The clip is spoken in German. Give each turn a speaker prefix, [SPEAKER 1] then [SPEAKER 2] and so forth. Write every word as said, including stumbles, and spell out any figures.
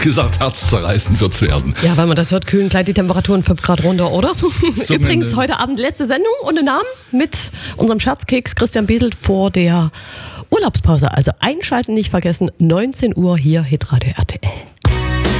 [SPEAKER 1] einfach gesagt, herzzerreißend wird's werden.
[SPEAKER 2] Ja, weil man das hört, kühlen gleich die Temperaturen fünf Grad runter, oder?
[SPEAKER 1] So
[SPEAKER 2] Übrigens heute Abend letzte Sendung ohne Namen mit unserem Scherzkeks Christian Bieselt vor der Urlaubspause. Also einschalten nicht vergessen, neunzehn Uhr hier Hitradio R T L.